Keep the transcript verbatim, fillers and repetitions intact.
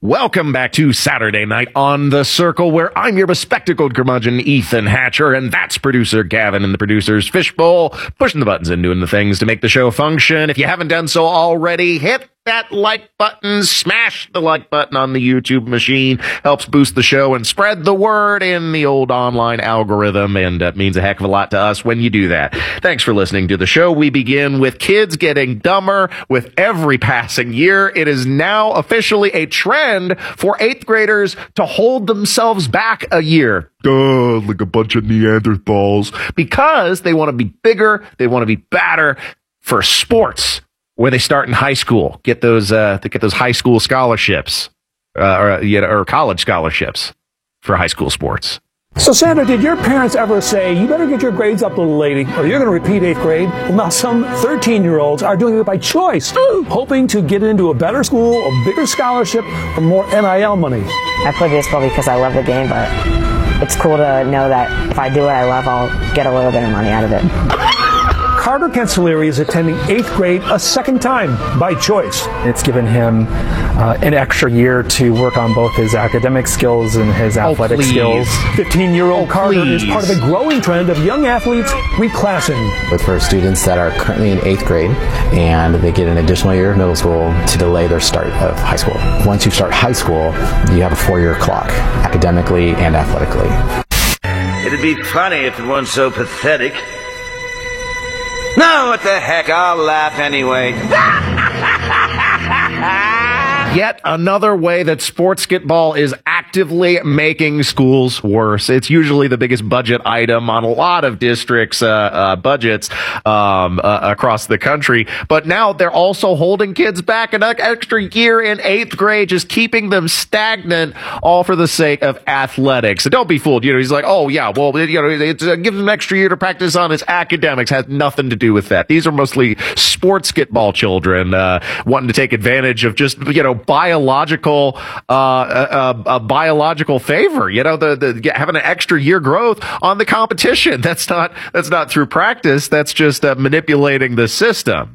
Welcome back to Saturday Night on the Circle, where I'm your bespectacled curmudgeon, Ethan Hatcher, and that's producer Gavin in the producer's fishbowl, pushing the buttons and doing the things to make the show function. If you haven't done so already, hit that like button, smash the like button on the YouTube machine, helps boost the show and spread the word in the old online algorithm, and uh, means a heck of a lot to us when you do that. Thanks for listening to the show. We begin with kids getting dumber with every passing year. It is now officially a trend for eighth graders to hold themselves back a year. Duh, like a bunch of Neanderthals. Because they want to be bigger, they want to be badder for sports, where they start in high school, get those uh, to get those high school scholarships, uh, or yeah, or college scholarships for high school sports. So, Sandra, did your parents ever say, you better get your grades up, little lady, or you're going to repeat eighth grade? Well, now some thirteen-year-olds are doing it by choice, hoping to get into a better school, a bigger scholarship, or more N I L money. I play baseball because I love the game, but it's cool to know that if I do what I love, I'll get a little bit of money out of it. Carter Cancellieri is attending eighth grade a second time by choice. It's given him uh, an extra year to work on both his academic skills and his oh, athletic please. skills. fifteen-year-old Oh, Carter please. is part of a growing trend of young athletes reclassing. With for students that are currently in eighth grade and they get an additional year of middle school to delay their start of high school. Once you start high school, you have a four-year clock, academically and athletically. It'd be funny if it weren't so pathetic. No, what the heck, I'll laugh anyway. Yet another way that sportsgetball is actively making schools worse. It's usually the biggest budget item on a lot of districts' uh, uh, budgets um, uh, across the country. But now they're also holding kids back an extra year in eighth grade, just keeping them stagnant, all for the sake of athletics. So don't be fooled. You know, he's like, oh yeah, well, you know, it's uh, give him an extra year to practice on his academics. Has nothing to do with that. These are mostly sportsgetball children uh, wanting to take advantage of just, you know, biological uh, uh, uh biological favor, you know, the, the having an extra year growth on the competition. That's not that's not through practice. That's just uh, manipulating the system.